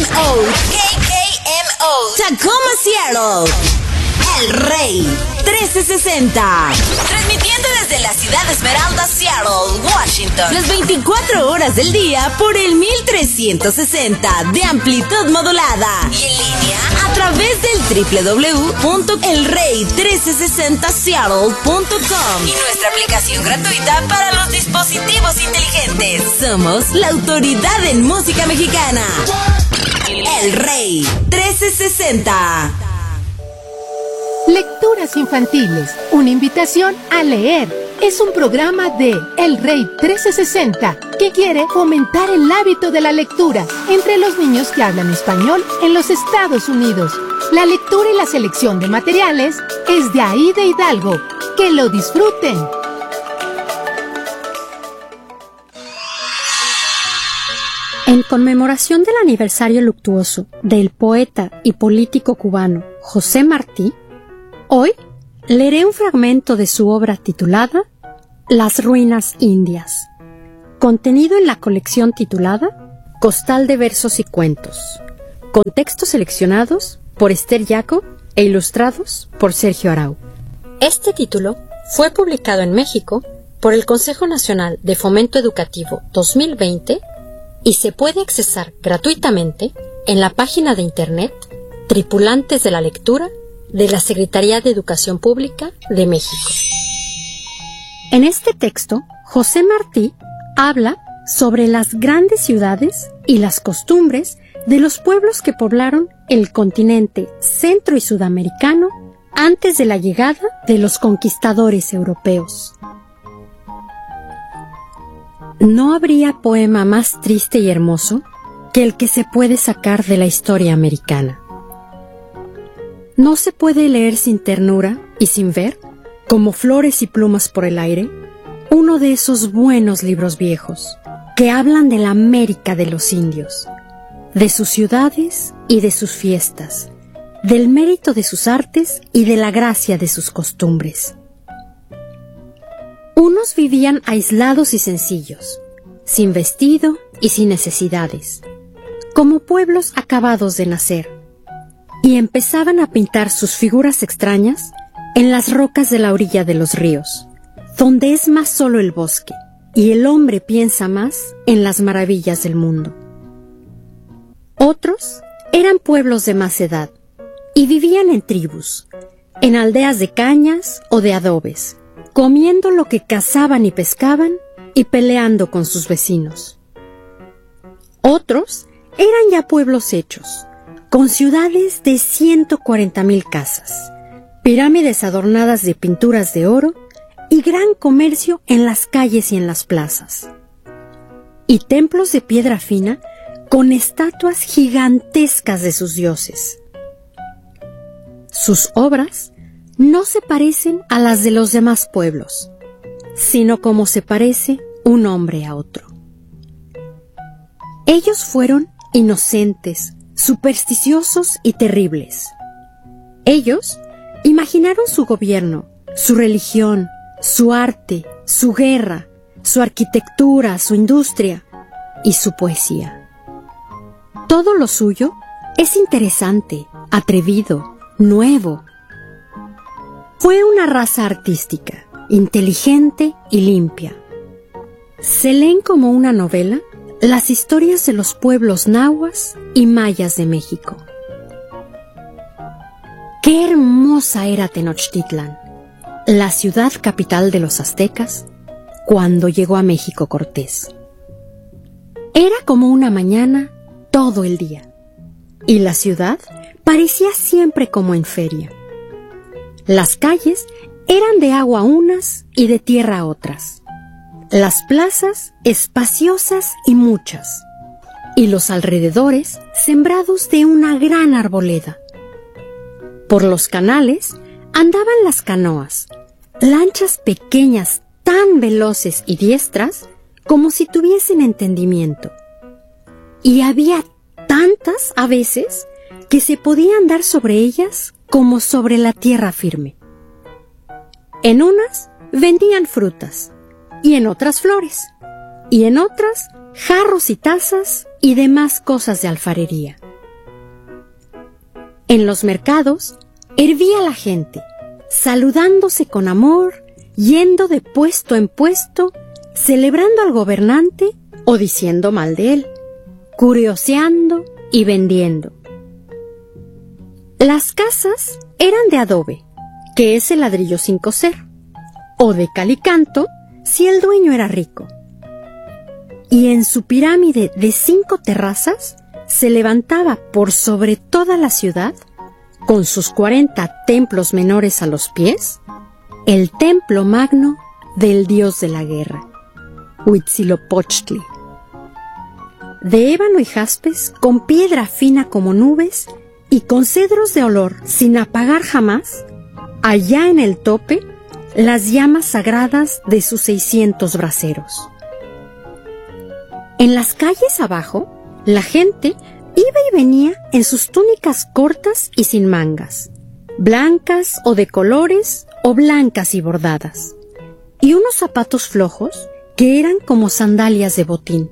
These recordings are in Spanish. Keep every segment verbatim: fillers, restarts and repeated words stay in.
M O. K K M O. Tacoma, Seattle. El Rey trece sesenta. Transmitiendo desde la ciudad de Esmeralda, Seattle, Washington. Las veinticuatro horas del día por el mil trescientos sesenta de amplitud modulada. Y en línea a través del doble u doble u doble u punto el rey trece sesenta seattle punto com. Y nuestra aplicación gratuita para los dispositivos inteligentes. Somos la autoridad en música mexicana. El Rey trece sesenta. Lecturas infantiles, una invitación a leer. Es un programa de El Rey trece sesenta que quiere fomentar el hábito de la lectura entre los niños que hablan español en los Estados Unidos. La lectura y la selección de materiales es de Aida Hidalgo. ¡Que lo disfruten! En conmemoración del aniversario luctuoso del poeta y político cubano José Martí, hoy leeré un fragmento de su obra titulada Las ruinas indias, contenido en la colección titulada Costal de versos y cuentos, con textos seleccionados por Esther Jacob e ilustrados por Sergio Arau. Este título fue publicado en México por el Consejo Nacional de Fomento Educativo dos mil veinte y se puede accesar gratuitamente en la página de internet Tripulantes de la Lectura de la Secretaría de Educación Pública de México. En este texto, José Martí habla sobre las grandes ciudades y las costumbres de los pueblos que poblaron el continente centro- y sudamericano antes de la llegada de los conquistadores europeos. No habría poema más triste y hermoso que el que se puede sacar de la historia americana. No se puede leer sin ternura y sin ver, como flores y plumas por el aire, uno de esos buenos libros viejos que hablan de la América de los indios, de sus ciudades y de sus fiestas, del mérito de sus artes y de la gracia de sus costumbres. Unos vivían aislados y sencillos, sin vestido y sin necesidades, como pueblos acabados de nacer, y empezaban a pintar sus figuras extrañas en las rocas de la orilla de los ríos, donde es más solo el bosque, y el hombre piensa más en las maravillas del mundo. Otros eran pueblos de más edad, y vivían en tribus, en aldeas de cañas o de adobes, comiendo lo que cazaban y pescaban y peleando con sus vecinos. Otros eran ya pueblos hechos, con ciudades de ciento cuarenta mil casas, pirámides adornadas de pinturas de oro y gran comercio en las calles y en las plazas, y templos de piedra fina con estatuas gigantescas de sus dioses. Sus obras no se parecen a las de los demás pueblos, sino como se parece un hombre a otro. Ellos fueron inocentes, supersticiosos y terribles. Ellos imaginaron su gobierno, su religión, su arte, su guerra, su arquitectura, su industria y su poesía. Todo lo suyo es interesante, atrevido, nuevo. Fue una raza artística, inteligente y limpia. Se leen como una novela las historias de los pueblos nahuas y mayas de México. ¡Qué hermosa era Tenochtitlan, la ciudad capital de los aztecas, cuando llegó a México Cortés! Era como una mañana todo el día, y la ciudad parecía siempre como en feria. Las calles eran de agua unas y de tierra otras, las plazas espaciosas y muchas, y los alrededores sembrados de una gran arboleda. Por los canales andaban las canoas, lanchas pequeñas tan veloces y diestras como si tuviesen entendimiento. Y había tantas a veces que se podía andar sobre ellas como sobre la tierra firme. En unas vendían frutas, y en otras flores, y en otras jarros y tazas y demás cosas de alfarería. En los mercados hervía la gente, saludándose con amor, yendo de puesto en puesto, celebrando al gobernante o diciendo mal de él, curioseando y vendiendo. Las casas eran de adobe, que es el ladrillo sin cocer, o de cal y canto, si el dueño era rico. Y en su pirámide de cinco terrazas se levantaba por sobre toda la ciudad, con sus cuarenta templos menores a los pies, el templo magno del dios de la guerra, Huitzilopochtli. De ébano y jaspes, con piedra fina como nubes y con cedros de olor sin apagar jamás, allá en el tope, las llamas sagradas de sus seiscientos braseros. En las calles abajo, la gente iba y venía en sus túnicas cortas y sin mangas, blancas o de colores o blancas y bordadas, y unos zapatos flojos que eran como sandalias de botín.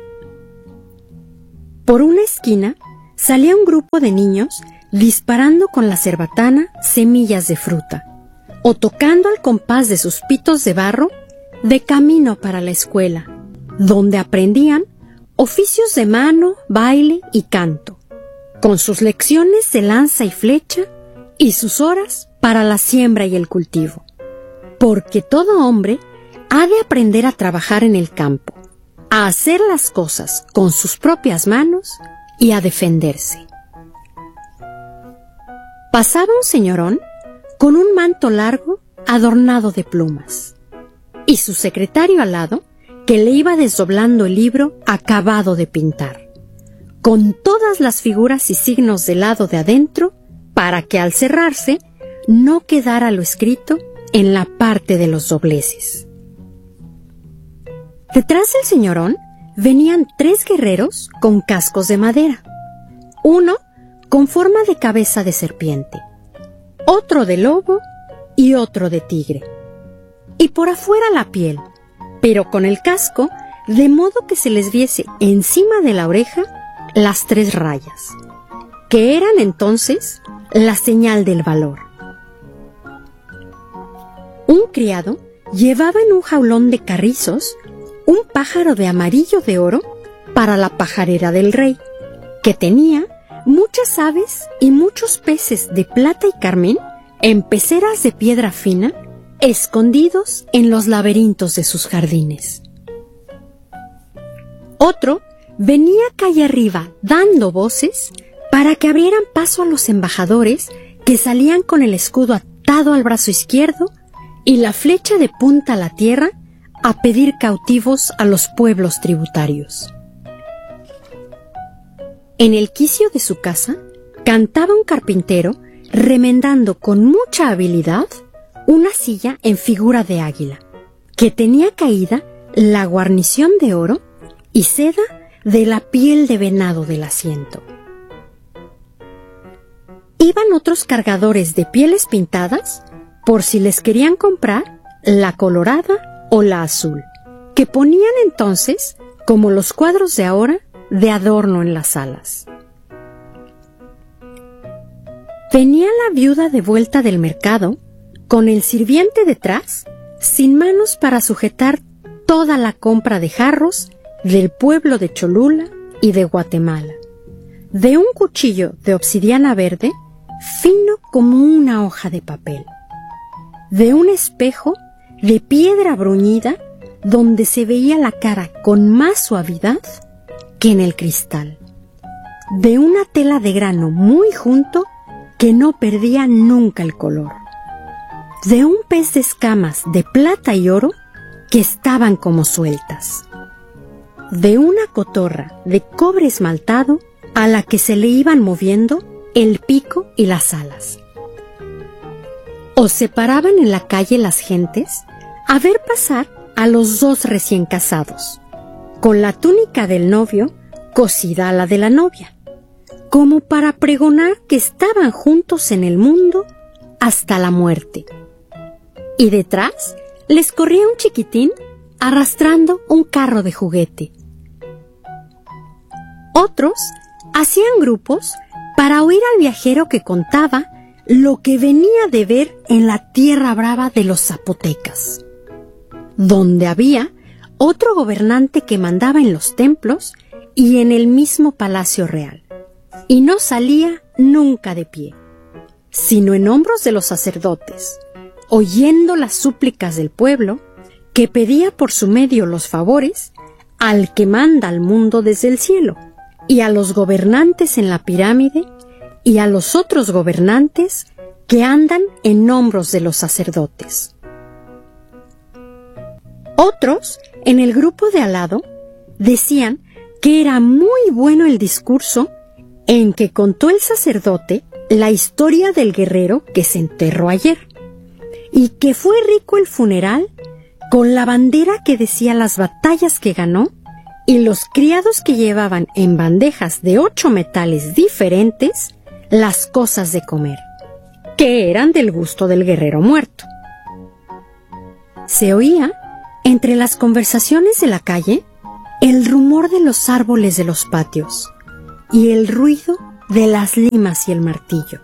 Por una esquina salía un grupo de niños disparando con la cerbatana semillas de fruta, o tocando al compás de sus pitos de barro de camino para la escuela, donde aprendían oficios de mano, baile y canto, con sus lecciones de lanza y flecha y sus horas para la siembra y el cultivo. Porque todo hombre ha de aprender a trabajar en el campo, a hacer las cosas con sus propias manos y a defenderse. Pasaba un señorón con un manto largo adornado de plumas, y su secretario al lado, que le iba desdoblando el libro acabado de pintar, con todas las figuras y signos del lado de adentro, para que al cerrarse no quedara lo escrito en la parte de los dobleces. Detrás del señorón venían tres guerreros con cascos de madera, uno con forma de cabeza de serpiente, otro de lobo y otro de tigre, y por afuera la piel, pero con el casco, de modo que se les viese encima de la oreja las tres rayas, que eran entonces la señal del valor. Un criado llevaba en un jaulón de carrizos un pájaro de amarillo de oro para la pajarera del rey, que tenía muchas aves y muchos peces de plata y carmín en peceras de piedra fina, escondidos en los laberintos de sus jardines. Otro venía calle arriba dando voces para que abrieran paso a los embajadores que salían con el escudo atado al brazo izquierdo y la flecha de punta a la tierra a pedir cautivos a los pueblos tributarios. En el quicio de su casa cantaba un carpintero remendando con mucha habilidad una silla en figura de águila, que tenía caída la guarnición de oro y seda de la piel de venado del asiento. Iban otros cargadores de pieles pintadas por si les querían comprar la colorada o la azul, que ponían entonces, como los cuadros de ahora, de adorno en las salas. Venía la viuda de vuelta del mercado, con el sirviente detrás, sin manos para sujetar toda la compra de jarros del pueblo de Cholula y de Guatemala, de un cuchillo de obsidiana verde, fino como una hoja de papel, de un espejo de piedra bruñida donde se veía la cara con más suavidad que en el cristal, de una tela de grano muy junto que no perdía nunca el color, de un pez de escamas de plata y oro que estaban como sueltas, de una cotorra de cobre esmaltado a la que se le iban moviendo el pico y las alas. O se paraban en la calle las gentes a ver pasar a los dos recién casados, con la túnica del novio cosida a la de la novia, como para pregonar que estaban juntos en el mundo hasta la muerte. Y detrás les corría un chiquitín arrastrando un carro de juguete. Otros hacían grupos para para oír al viajero que contaba lo que venía de ver en la tierra brava de los zapotecas, donde había otro gobernante que mandaba en los templos y en el mismo palacio real, y no salía nunca de pie, sino en hombros de los sacerdotes, oyendo las súplicas del pueblo, que pedía por su medio los favores al que manda al mundo desde el cielo, y a los gobernantes en la pirámide, y a los otros gobernantes que andan en hombros de los sacerdotes. Otros, en el grupo de al lado, decían que era muy bueno el discurso en que contó el sacerdote la historia del guerrero que se enterró ayer, y que fue rico el funeral con la bandera que decía las batallas que ganó y los criados que llevaban en bandejas de ocho metales diferentes las cosas de comer, que eran del gusto del guerrero muerto. Se oía, entre las conversaciones de la calle, el rumor de los árboles de los patios y el ruido de las limas y el martillo.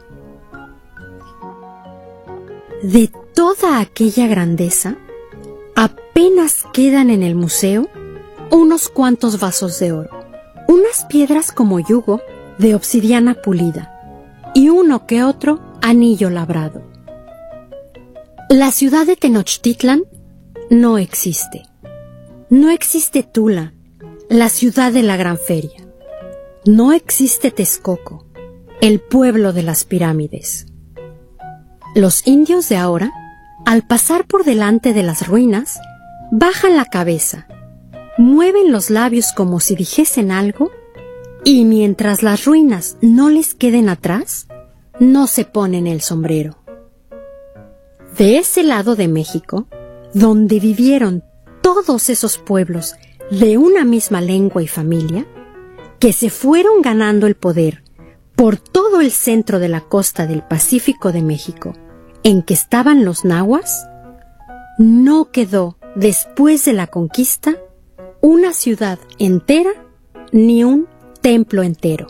De toda aquella grandeza, apenas quedan en el museo unos cuantos vasos de oro, unas piedras como yugo de obsidiana pulida y uno que otro anillo labrado. La ciudad de Tenochtitlan no existe. No existe Tula, la ciudad de la gran feria. No existe Texcoco, el pueblo de las pirámides. Los indios de ahora, al pasar por delante de las ruinas, bajan la cabeza, mueven los labios como si dijesen algo, y mientras las ruinas no les queden atrás, no se ponen el sombrero. De ese lado de México, donde vivieron todos esos pueblos de una misma lengua y familia, que se fueron ganando el poder por todo el centro de la costa del Pacífico de México, en que estaban los nahuas, no quedó, después de la conquista, una ciudad entera ni un templo entero.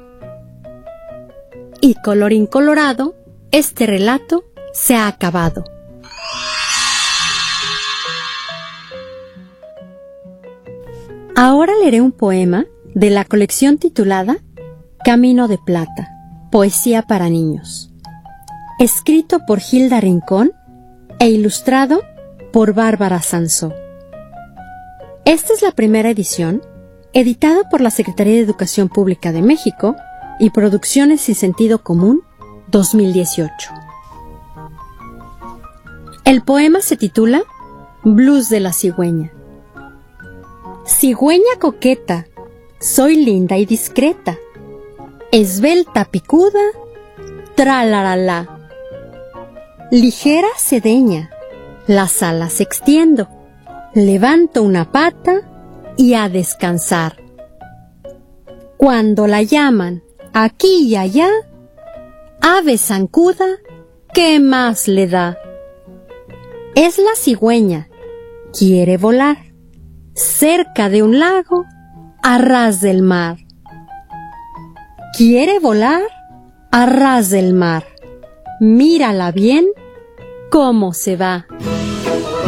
Y colorín colorado, este relato se ha acabado. Ahora leeré un poema de la colección titulada Camino de Plata, poesía para niños, escrito por Hilda Rincón e ilustrado por Bárbara Sansó. Esta es la primera edición, editada por la Secretaría de Educación Pública de México y Producciones Sin Sentido Común dos mil dieciocho. El poema se titula Blues de la cigüeña. Cigüeña coqueta, soy linda y discreta, esbelta picuda, tralarala. Ligera sedeña, las alas extiendo, levanto una pata y a descansar. Cuando la llaman aquí y allá, ave zancuda, ¿qué más le da? Es la cigüeña, quiere volar, cerca de un lago, a ras del mar. Quiere volar a ras del mar. Mírala bien cómo se va.